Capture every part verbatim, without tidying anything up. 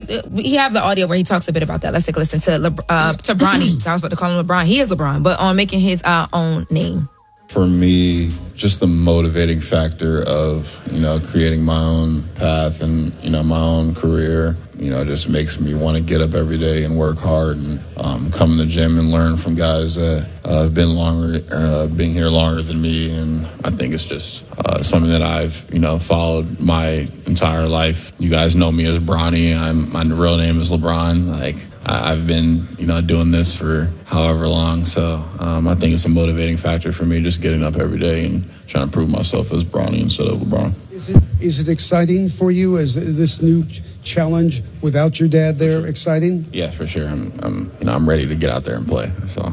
we have the audio where he talks a bit about that. Let's take a listen to Le, uh, to Bronny. I was about to call him LeBron. He is LeBron, but on making his uh, own name. For me, just the motivating factor of, you know, creating my own path and, you know, my own career, you know, just makes me want to get up every day and work hard and um, come to the gym and learn from guys that uh, have been longer, uh, been here longer than me. And I think it's just uh, something that I've, you know, followed my entire life. You guys know me as Bronny. I'm, my real name is LeBron. Like, I've been, you know, doing this for however long. So um, I think it's a motivating factor for me, just getting up every day and trying to prove myself as Bronny instead of LeBron. Is it is it exciting for you as this new ch- challenge without your dad there? Exciting? Yeah, for sure. I'm, I'm, you know, I'm ready to get out there and play. So.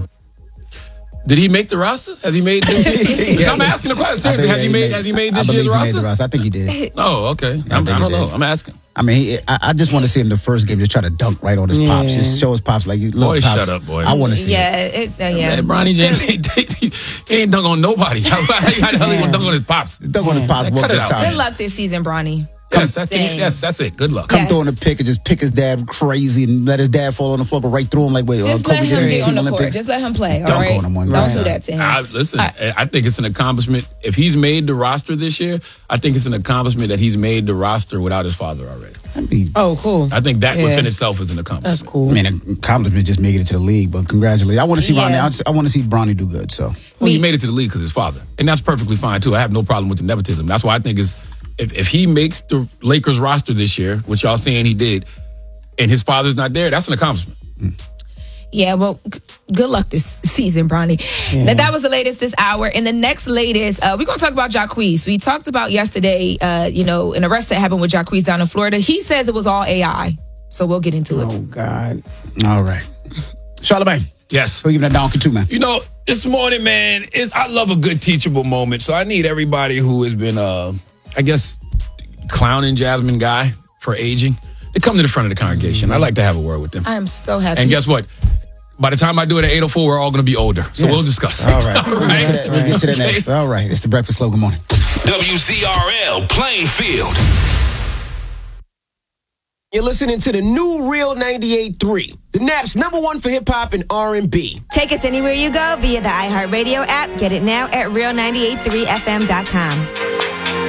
Did he make the roster? Has he made this? yeah, I'm asking the question. Seriously, has he made, has he made this year's roster? Made the roster? I think he did. Oh, okay. I, I, I don't know. Did. I'm asking. I mean, he, I, I just want to see him the first game just try to dunk right on his yeah. pops. Just show his pops like, look, boy, pops, shut up, boy. I want to see yeah, it. it. Uh, yeah, man, Bronny James ain't, he ain't dunk on nobody. How the hell he gonna dunk on his pops? Dunk on his pops. Cut it out. Good luck this season, Bronny. Yes, that's, the, yes, that's it. Good luck. Come yes. throwing a pick and just pick his dad crazy and let his dad fall on the floor, go right through him like, wait, just uh, let Kobe him did get in on the Olympics. court. Just let him play. All Dunk right? on him one Don't right. do that to him. I, listen, I, I think it's an accomplishment. If he's made the roster this year, I think it's an accomplishment that he's made the roster without his father already. I mean, oh, cool. I think that yeah. within itself is an accomplishment. That's cool. I mean, an accomplishment just making it to the league, but congratulations. I want to see yeah. Ronnie. I, just, I want to see Bronny do good. So, well, he made it to the league because his father, and that's perfectly fine too. I have no problem with the nepotism. That's why I think is if if he makes the Lakers roster this year, which y'all saying he did, and his father's not there, that's an accomplishment. Mm. Yeah, well, g- good luck this season, Bronny. Yeah. Now, that was the latest this hour. And the next latest, uh, we're going to talk about Jacquees. We talked about yesterday, uh, you know, an arrest that happened with Jacquees down in Florida. He says it was all A I. So we'll get into it. Oh, God. All right. Charlamagne. Yes. We'll give that donkey too, man. You know, this morning, man, is I love a good teachable moment. So I need everybody who has been, uh, I guess, clowning Jasmine Guy for aging to come to the front of the congregation. I'd like to have a word with them. I am so happy. And guess what? By the time I do it at eight oh four, we're all going to be older. So yes. we'll discuss it. All right. All right. right. We'll get to, we'll get to the next. All right. It's the Breakfast Club. Good morning. W Z R L Plainfield. You're listening to the new Real ninety-eight point three, the Nap's number one for hip hop and R and B. Take us anywhere you go via the iHeartRadio app. Get it now at real nine eight three f m dot com.